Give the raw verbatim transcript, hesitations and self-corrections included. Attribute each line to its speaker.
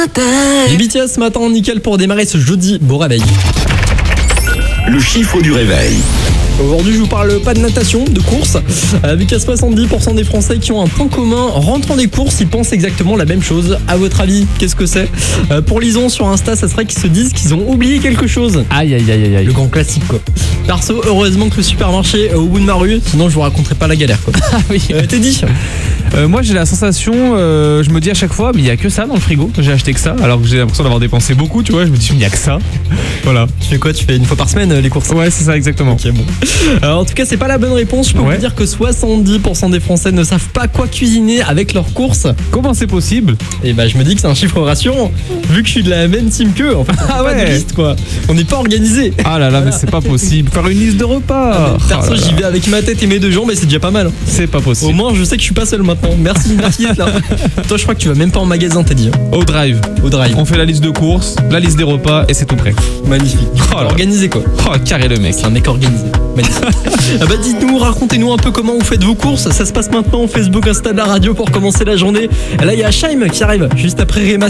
Speaker 1: Les B T S ce matin, nickel pour démarrer ce jeudi. Bon réveil.
Speaker 2: Le chiffre du réveil.
Speaker 1: Aujourd'hui, je vous parle pas de natation, de course. Euh, vu qu'à soixante-dix pour cent des Français qui ont un point commun rentrant des courses, ils pensent exactement la même chose. À votre avis, qu'est-ce que c'est ? euh, Pour Lison sur Insta, ça serait qu'ils se disent qu'ils ont oublié quelque chose.
Speaker 3: Aïe aïe aïe aïe aïe.
Speaker 1: Le grand classique quoi. Perso, heureusement que le supermarché est au bout de ma rue, sinon je vous raconterai pas la galère quoi.
Speaker 3: Ah oui.
Speaker 1: Euh, T'es dit
Speaker 3: Euh, moi j'ai la sensation, euh, je me dis à chaque fois, mais il y a que ça dans le frigo. J'ai acheté que ça, alors que j'ai l'impression d'avoir dépensé beaucoup, tu vois. Je me dis, il y a que ça. Voilà.
Speaker 1: Tu fais quoi ? Tu fais une fois par semaine euh, les courses ?
Speaker 3: Ouais, c'est ça exactement.
Speaker 1: Ok bon. Euh, en tout cas, c'est pas la bonne réponse. Je peux
Speaker 3: Ouais.
Speaker 1: vous dire que soixante-dix pour cent des Français ne savent pas quoi cuisiner avec leurs courses.
Speaker 3: Comment c'est possible ?
Speaker 1: Et bah je me dis que c'est un chiffre rassurant, vu que je suis de la même team qu'eux. En fait, on fait
Speaker 3: Ah
Speaker 1: pas de
Speaker 3: ouais.
Speaker 1: liste quoi. On n'est pas organisé.
Speaker 3: Ah là là, mais c'est pas possible. Faire une liste de repas.
Speaker 1: Perso,
Speaker 3: Oh là là.
Speaker 1: j'y vais avec ma tête et mes deux jambes et c'est déjà pas mal. hein.
Speaker 3: C'est pas
Speaker 1: Au
Speaker 3: possible.
Speaker 1: moins, je sais que je suis pas seul maintenant. Merci, merci d'être là. Toi, je crois que tu vas même pas en magasin, t'as dit. hein.
Speaker 3: Au drive.
Speaker 1: Au drive.
Speaker 3: On fait la liste de courses, la liste des repas et c'est tout prêt.
Speaker 1: Magnifique.
Speaker 3: Oh là.
Speaker 1: Organisé quoi.
Speaker 3: Oh, carré le mec.
Speaker 1: C'est un mec organisé. Magnifique. Ah bah dites-nous, racontez-nous un peu comment vous faites vos courses. Ça se passe maintenant, Facebook, Insta de la radio pour commencer la journée. Et là, il y a Shaim qui arrive juste après Réma